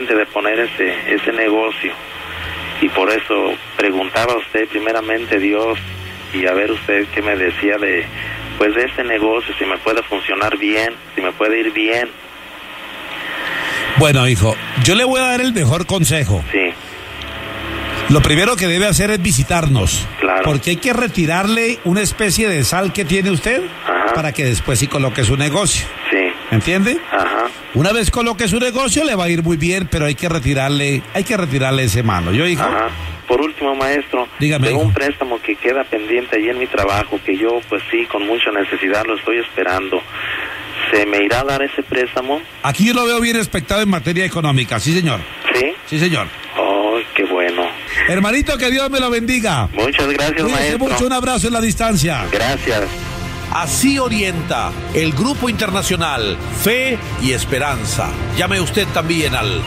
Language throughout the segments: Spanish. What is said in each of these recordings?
mente de poner ese negocio. Y por eso preguntaba a usted primeramente Dios, y a ver usted qué me decía de este negocio, si me puede funcionar bien, si me puede ir bien. Bueno, hijo, yo le voy a dar el mejor consejo. Sí. Lo primero que debe hacer es visitarnos. Claro. Porque hay que retirarle una especie de sal que tiene usted. Ajá. Para que después sí coloque su negocio. Sí. ¿Entiende? Ajá. Una vez coloque su negocio le va a ir muy bien, pero hay que retirarle ese mano. ¿Yo, hijo? Ajá. Por último, maestro, dígame, tengo hijo. un préstamo que queda pendiente ahí en mi trabajo, que yo, pues sí, con mucha necesidad lo estoy esperando. ¿Se me irá a dar ese préstamo? Aquí yo lo veo bien expectado en materia económica, sí, señor. ¿Sí? Sí, señor. Oh, qué bueno. Hermanito, que Dios me lo bendiga. Muchas gracias, Cuídese maestro. mucho, un abrazo en la distancia. Gracias. Así orienta el Grupo Internacional Fe y Esperanza. Llame usted también al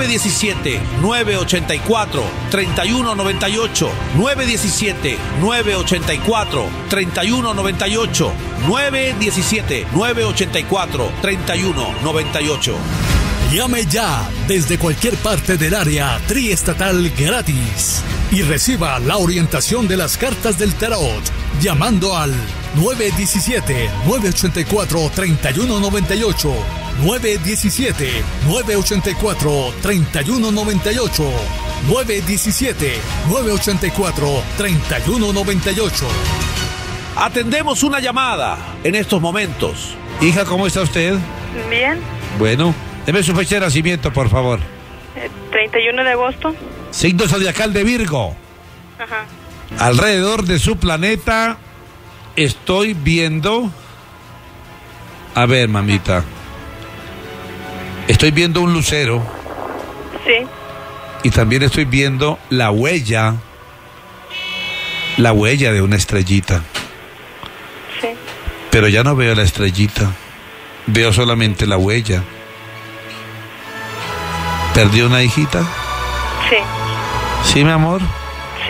917-984-3198, 917-984-3198, 917-984-3198. Llame ya desde cualquier parte del área triestatal gratis y reciba la orientación de las cartas del tarot llamando al 917-984-3198, 917-984-3198, 917-984-3198. Atendemos una llamada en estos momentos. Hija, ¿cómo está usted? Bien. Bueno, deme su fecha de nacimiento, por favor. 31 de agosto. Signo zodiacal de Virgo. Ajá. Alrededor de su planeta estoy viendo... A ver, mamita. Estoy viendo un lucero. Sí. Y también estoy viendo la huella de una estrellita. Sí. Pero ya no veo la estrellita. Veo solamente la huella. ¿Perdió una hijita? Sí. ¿Sí, mi amor? Sí.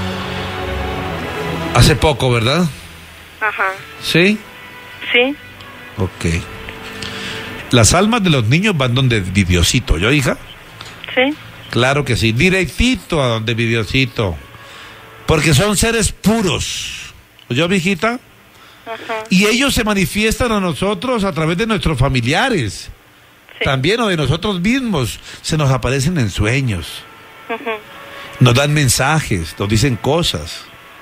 Hace poco, ¿verdad? Ajá. ¿Sí? Sí. Ok. Las almas de los niños van donde Diosito, ¿yo, hija? Sí. Claro que sí, directito a donde Diosito. Porque son seres puros. ¿Yo, mi hijita? Ajá. Y ellos se manifiestan a nosotros a través de nuestros familiares. Sí. También, o de nosotros mismos. Se nos aparecen en sueños. Ajá. Nos dan mensajes, nos dicen cosas.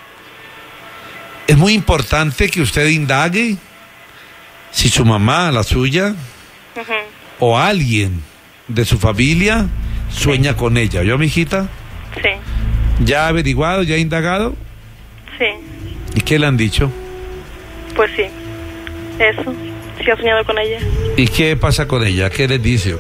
Es muy importante que usted indague si su mamá, la suya, Ajá. o alguien de su familia sueña con ella. ¿Yo, mi hijita? Sí. ¿Ya ha averiguado, ya ha indagado? Sí. ¿Y qué le han dicho? Pues sí. Eso. Sí ha soñado con ella. ¿Y qué pasa con ella? ¿Qué les dice?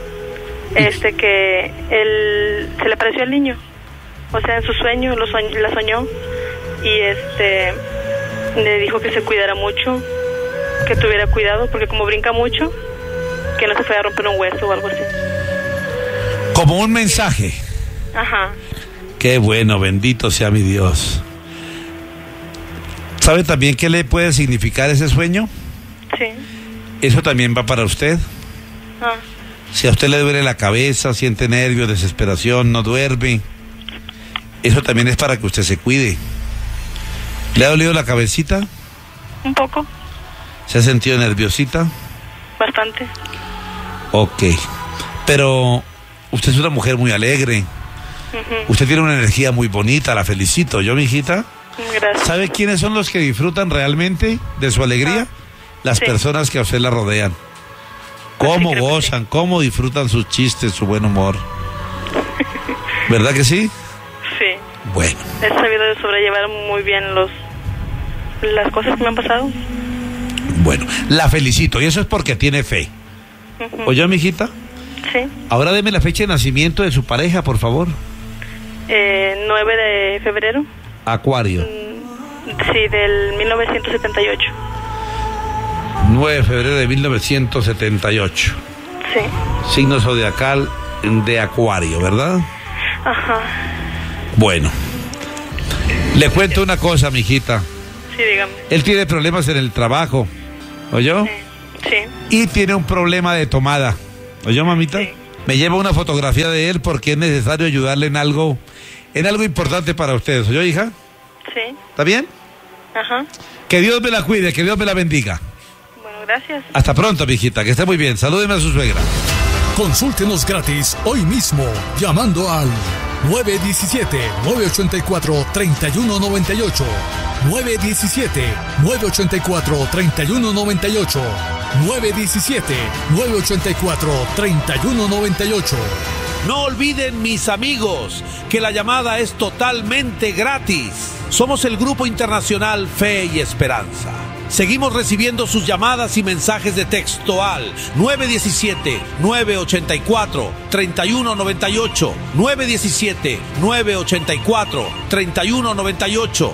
Que se le apareció el niño. O sea, en su sueño la soñó. Y le dijo que se cuidara mucho, que tuviera cuidado, porque como brinca mucho, que no se fuera a romper un hueso o algo así. Como un mensaje. Ajá. Qué bueno, bendito sea mi Dios. ¿Sabe también qué le puede significar ese sueño? Sí. Eso también va para usted. Ah. Si a usted le duele la cabeza, siente nervios, desesperación, no duerme, eso también es para que usted se cuide. ¿Le ha dolido la cabecita? Un poco. ¿Se ha sentido nerviosita? Bastante. Ok. Pero usted es una mujer muy alegre. Uh-huh. Usted tiene una energía muy bonita, la felicito. ¿Yo, mi hijita? Gracias. ¿Sabe quiénes son los que disfrutan realmente de su alegría? Las personas que a usted la rodean. Cómo sí, gozan, sí. Cómo disfrutan sus chistes, su buen humor. ¿Verdad que sí? Sí. Bueno. He sabido de sobrellevar muy bien las cosas que me han pasado. Bueno, la felicito. Y eso es porque tiene fe. Uh-huh. ¿Oyó, mi hijita? Sí. Ahora deme la fecha de nacimiento de su pareja, por favor. 9 de febrero. Acuario. Sí, del 1978. 9 de febrero de 1978. Sí. Signo zodiacal de Acuario, ¿verdad? Ajá. Bueno. Le cuento una cosa, mijita. Sí, dígame. Él tiene problemas en el trabajo. ¿Oyó? Sí. Y tiene un problema de tomada. ¿Oyó, mamita? Sí. me lleva una fotografía de él porque es necesario ayudarle en algo importante para ustedes. ¿Oyó, hija? Sí. ¿Está bien? Ajá. Que Dios me la cuide, que Dios me la bendiga. Bueno, gracias. Hasta pronto, mijita, que esté muy bien. Salúdeme a su suegra. Consúltenos gratis hoy mismo llamando al 917-984-3198. 917-984-3198. 917-984-3198. No olviden, mis amigos, que la llamada es totalmente gratis. Somos el Grupo Internacional Fe y Esperanza. Seguimos recibiendo sus llamadas y mensajes de texto al 917-984-3198, 917-984-3198,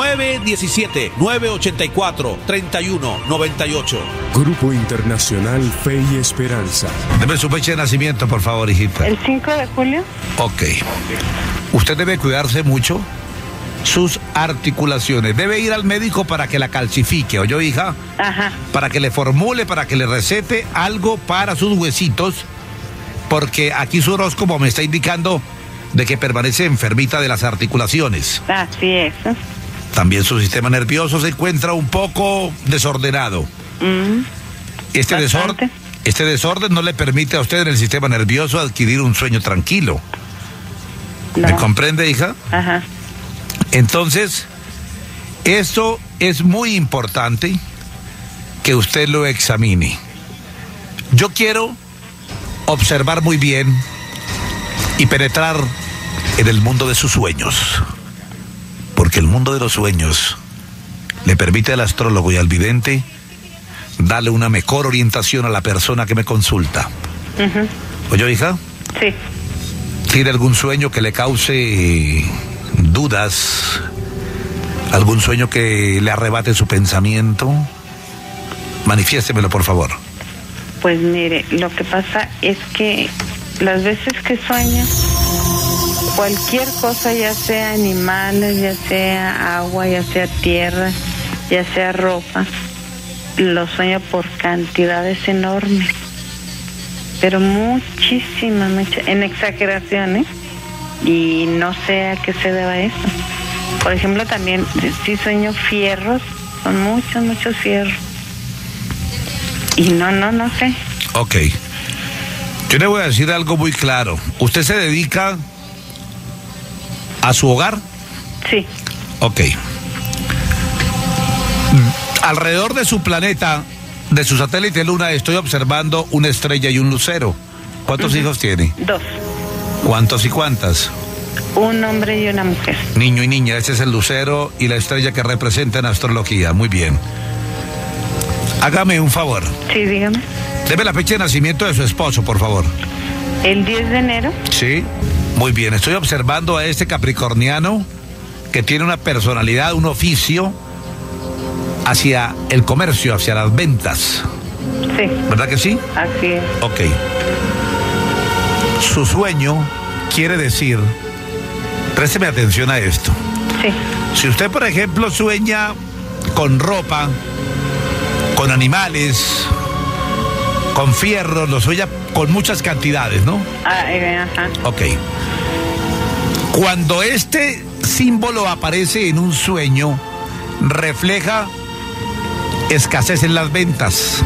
917-984-3198. Grupo Internacional Fe y Esperanza. Deme su fecha de nacimiento, por favor, hijita. ¿El 5 de julio? Ok. Usted debe cuidarse mucho sus articulaciones. Debe ir al médico para que la calcifique, ¿oyó, hija? Ajá. Para que le formule, para que le recete algo para sus huesitos, porque aquí su horóscopo me está indicando de que permanece enfermita de las articulaciones. Así es. También su sistema nervioso se encuentra un poco desordenado. Este desorden no le permite a usted en el sistema nervioso adquirir un sueño tranquilo. No. ¿Me comprende, hija? Ajá. Entonces, esto es muy importante que usted lo examine. Yo quiero observar muy bien y penetrar en el mundo de sus sueños, porque el mundo de los sueños le permite al astrólogo y al vidente darle una mejor orientación a la persona que me consulta. ¿Oyó, hija? Sí. ¿Tiene algún sueño que le cause dudas? ¿Algún sueño que le arrebate su pensamiento? Manifiéstemelo, por favor. Pues mire, lo que pasa es que las veces que sueño, cualquier cosa, ya sea animales, ya sea agua, ya sea tierra, ya sea ropa, lo sueño por cantidades enormes, pero muchísimas, en exageraciones, y no sé a qué se deba eso. Por ejemplo, también sí sueño fierros, son muchos fierros, y no sé. Ok. Yo le voy a decir algo muy claro. ¿Usted se dedica a su hogar? Sí. Ok. Alrededor de su planeta, de su satélite Luna, estoy observando una estrella y un lucero. ¿Cuántos hijos tiene? 2. ¿Cuántos y cuántas? Un hombre y una mujer. Niño y niña, ese es el lucero y la estrella que representa en astrología. Muy bien. Hágame un favor. Sí, dígame. Deme la fecha de nacimiento de su esposo, por favor. El 10 de enero. Sí. Muy bien, estoy observando a este capricorniano que tiene una personalidad, un oficio hacia el comercio, hacia las ventas. Sí. ¿Verdad que sí? Así es. Ok. Su sueño quiere decir, présteme atención a esto. Sí. Si usted, por ejemplo, sueña con ropa, con animales, con fierros, lo sueña con muchas cantidades, ¿no? Ajá. Ok. Cuando este símbolo aparece en un sueño, refleja escasez en las ventas.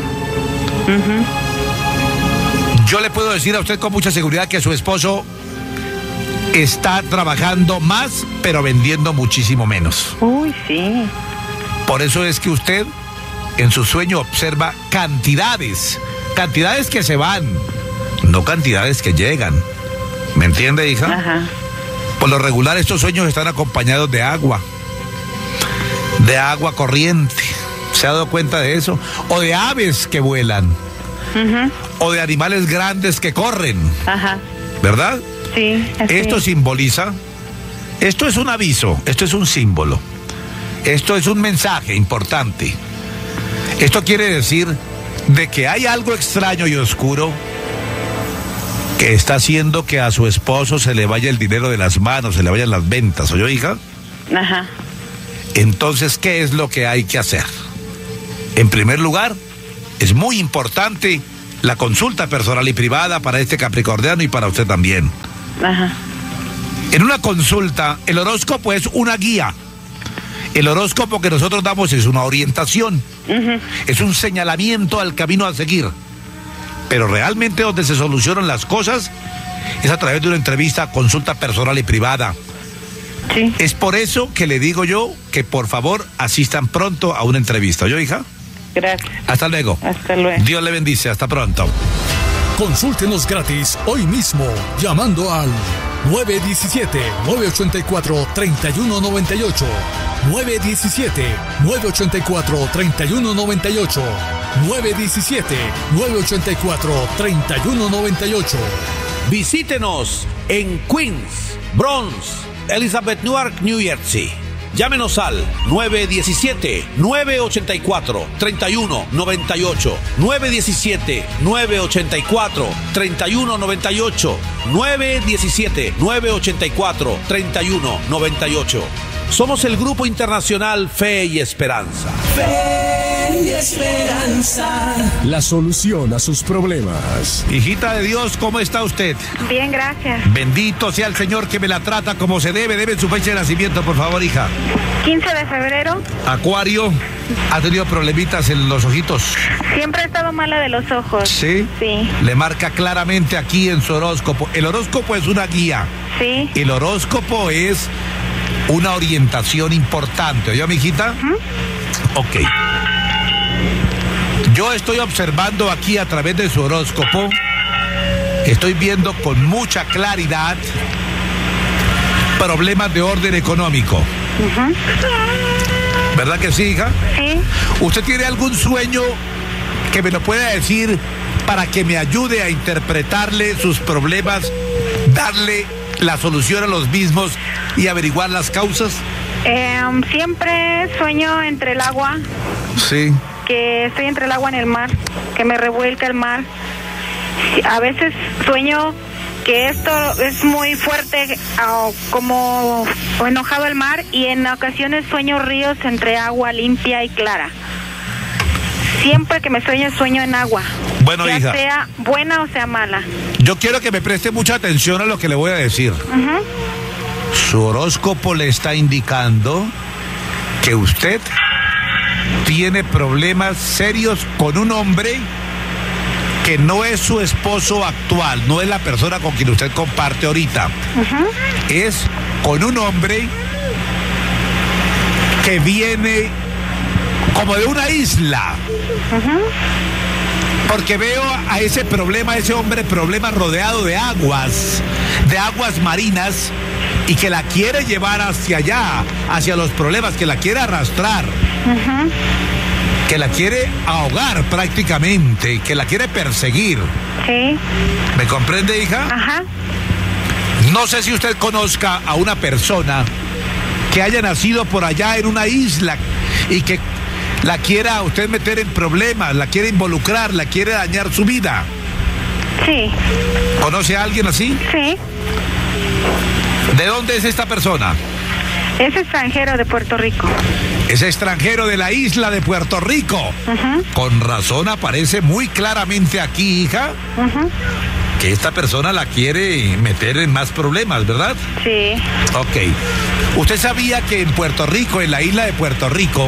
Yo le puedo decir a usted con mucha seguridad que su esposo está trabajando más, pero vendiendo muchísimo menos. Uy, sí. Por eso es que usted en su sueño observa cantidades que se van, no cantidades que llegan. ¿Me entiende, hija? Ajá. Por lo regular estos sueños están acompañados de agua corriente. ¿Se ha dado cuenta de eso? O de aves que vuelan. O de animales grandes que corren. Ajá. ¿Verdad? Sí. Esto simboliza, esto es un aviso, esto es un símbolo, esto es un mensaje importante. Esto quiere decir de que hay algo extraño y oscuro que está haciendo que a su esposo se le vaya el dinero de las manos, se le vayan las ventas. ¿Oyó, hija? Ajá. Entonces, ¿qué es lo que hay que hacer? En primer lugar, es muy importante la consulta personal y privada para este capricorniano y para usted también. Ajá. En una consulta, el horóscopo es una guía. El horóscopo que nosotros damos es una orientación. Es un señalamiento al camino a seguir. Pero realmente donde se solucionan las cosas es a través de una entrevista, consulta personal y privada. Sí. Es por eso que le digo yo que por favor asistan pronto a una entrevista. ¿Yo, hija? Gracias. Hasta luego. Hasta luego. Dios le bendice. Hasta pronto. Consúltenos gratis hoy mismo llamando al 917-984-3198. 917-984-3198. 917-984-3198. Visítenos en Queens, Bronx, Elizabeth, Newark, New Jersey. Llámenos al 917-984-3198. 917-984-3198. 917-984-3198. Somos el Grupo Internacional Fe y Esperanza. Fe y Esperanza. La solución a sus problemas. Hijita de Dios, ¿cómo está usted? Bien, gracias. Bendito sea el Señor que me la trata como se debe. Debe su fecha de nacimiento, por favor, hija. 15 de febrero. Acuario, ¿ha tenido problemitas en los ojitos? Siempre he estado mala de los ojos. ¿Sí? Sí. Le marca claramente aquí en su horóscopo. El horóscopo es una guía. Sí. El horóscopo es una orientación importante. ¿Oyó, mi hijita? Ok. Yo estoy observando aquí a través de su horóscopo, estoy viendo con mucha claridad problemas de orden económico. ¿Verdad que sí, hija? Sí. ¿Usted tiene algún sueño que me lo pueda decir para que me ayude a interpretarle sus problemas, darle la solución a los mismos y averiguar las causas? Siempre sueño entre el agua, Sí. que estoy entre el agua en el mar, que me revuelca el mar. A veces sueño que esto es muy fuerte, como enojado el mar, y en ocasiones sueño ríos entre agua limpia y clara. Siempre que me sueño en agua. Bueno, ya hija, sea buena o sea mala. yo quiero que me preste mucha atención a lo que le voy a decir. Su horóscopo le está indicando que usted tiene problemas serios con un hombre que no es su esposo actual, no es la persona con quien usted comparte ahorita. Es con un hombre que viene como de una isla. Porque veo a ese hombre rodeado de aguas marinas, y que la quiere llevar hacia allá, hacia los problemas, que la quiere arrastrar, que la quiere ahogar prácticamente, que la quiere perseguir. Sí. ¿Me comprende, hija? Ajá. No sé si usted conozca a una persona que haya nacido por allá en una isla y que la quiera usted meter en problemas, la quiere involucrar, la quiere dañar su vida. Sí. ¿Conoce a alguien así? Sí. ¿De dónde es esta persona? Es extranjero de Puerto Rico. Es extranjero de la isla de Puerto Rico. Con razón aparece muy claramente aquí, hija, que esta persona la quiere meter en más problemas, ¿verdad? Sí. Ok. ¿Usted sabía que en Puerto Rico, en la isla de Puerto Rico,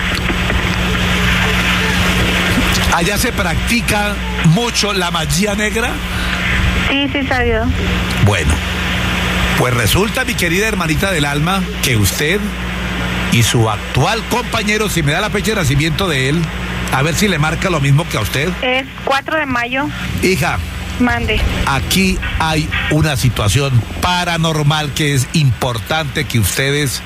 allá se practica mucho la magia negra? Sí, sí, sabido. Bueno, pues resulta, mi querida hermanita del alma, que usted y su actual compañero, si me da la fecha de nacimiento de él, a ver si le marca lo mismo que a usted. Es 4 de mayo. Hija, Mande. aquí hay una situación paranormal que es importante que ustedes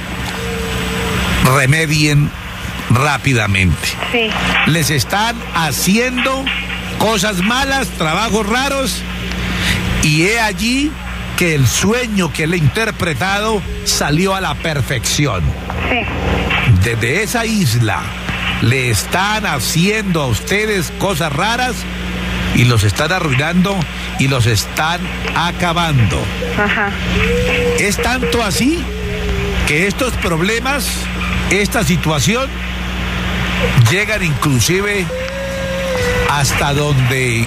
remedien rápidamente. Sí. Les están haciendo cosas malas, trabajos raros, y he allí que el sueño que le he interpretado salió a la perfección. Sí. Desde esa isla le están haciendo a ustedes cosas raras y los están arruinando y los están acabando. Ajá. Es tanto así que estos problemas, esta situación, llegan inclusive hasta donde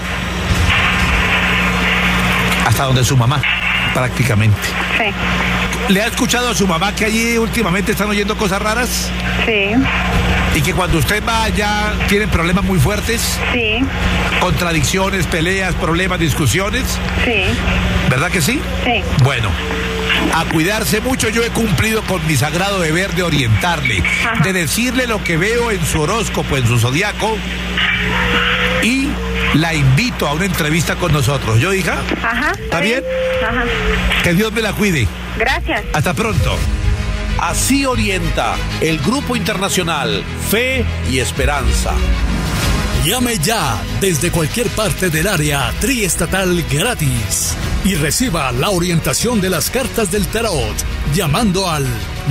su mamá, prácticamente. Sí. ¿Le ha escuchado a su mamá que allí últimamente están oyendo cosas raras? Sí. ¿Y que cuando usted va allá tienen problemas muy fuertes? Sí. Contradicciones, peleas, problemas, discusiones. Sí. ¿Verdad que sí? Sí. Bueno, a cuidarse mucho. Yo he cumplido con mi sagrado deber de orientarle, Ajá. de decirle lo que veo en su horóscopo, en su zodiaco, y la invito a una entrevista con nosotros. ¿Yo, hija? Ajá. ¿Está bien? Ajá. Que Dios me la cuide. Gracias. Hasta pronto. Así orienta el Grupo Internacional Fe y Esperanza. Llame ya desde cualquier parte del área triestatal gratis y reciba la orientación de las cartas del tarot llamando al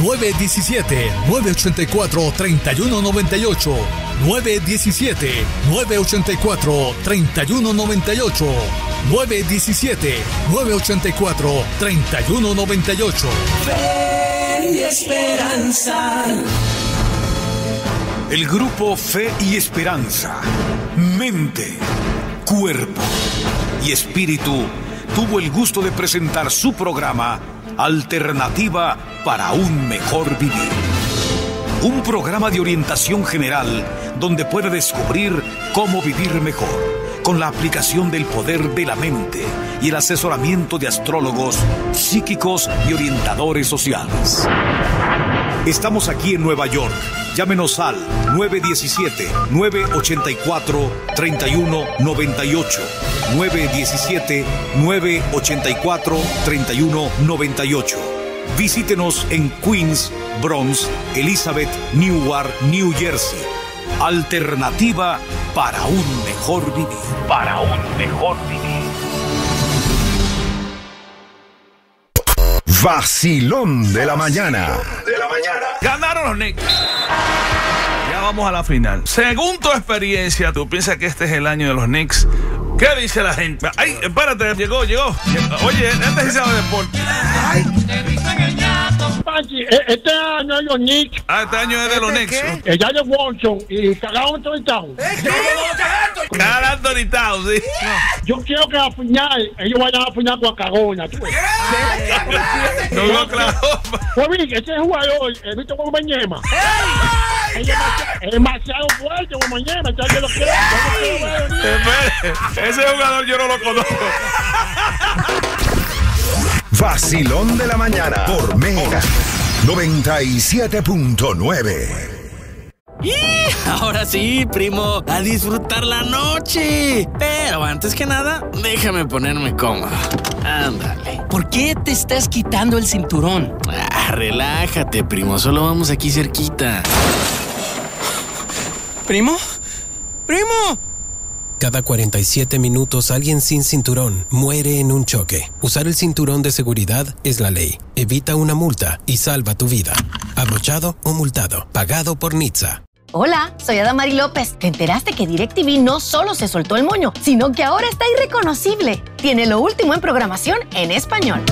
917-984-3198, 917-984-3198, 917-984-3198. Fe y Esperanza. El grupo Fe y Esperanza, mente, cuerpo y espíritu tuvo el gusto de presentar su programa Alternativa para un mejor vivir. Un programa de orientación general donde puede descubrir cómo vivir mejor con la aplicación del poder de la mente y el asesoramiento de astrólogos, psíquicos y orientadores sociales. Estamos aquí en Nueva York. Llámenos al 917-984-3198. 917-984-3198. Visítenos en Queens, Bronx, Elizabeth, Newark, New Jersey. Alternativa para un mejor vivir. Para un mejor vivir. Vacilón de la mañana. Ganaron los Knicks. Ya vamos a la final. Según tu experiencia, ¿tú piensas que este es el año de los Knicks? ¿Qué dice la gente? Ay, espérate, llegó. Oye, este sí sabe de deporte. Este año es los Knicks. Este año es de los Knicks. El año Watson y cagado en todo el town. Carl Anthony Towns, sí. Yo quiero que al final ellos vayan a final con Cagona. No, claro. Pues mira, ese jugador, ¿viste como Mañema? Es demasiado fuerte como Mañema. Entonces yo lo quiero ver. Ese jugador yo no lo conozco. Vacilón de la mañana por Mega 97.9. Ahora sí, primo, a disfrutar la noche. Pero antes que nada, déjame ponerme cómodo. Ándale. ¿Por qué te estás quitando el cinturón? Relájate, primo, solo vamos aquí cerquita. ¿Primo? ¡Primo! Cada 47 minutos alguien sin cinturón muere en un choque. Usar el cinturón de seguridad es la ley. Evita una multa y salva tu vida. Abrochado o multado. Pagado por NHTSA. Hola, soy Adamari López. ¿Te enteraste que DirecTV no solo se soltó el moño, sino que ahora está irreconocible? Tiene lo último en programación en español.